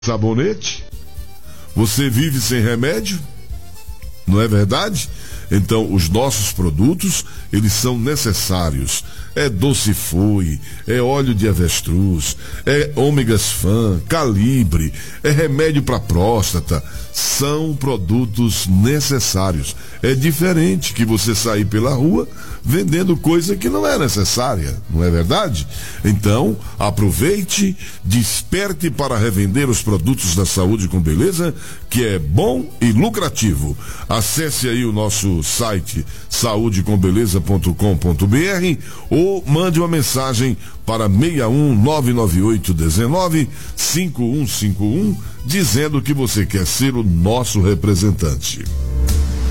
sabonete? Você vive sem remédio? Não é verdade? Então, os nossos produtos, eles são necessários. É Docifoi, é óleo de avestruz, é ômegas fan, calibre, é remédio para próstata. São produtos necessários. É diferente que você sair pela rua vendendo coisa que não é necessária, não é verdade? Então, aproveite, desperte para revender os produtos da saúde com beleza, que é bom e lucrativo. Acesse aí o nosso site saudecombeleza.com.br ou mande uma mensagem para 61998195151 dizendo que você quer ser o nosso representante.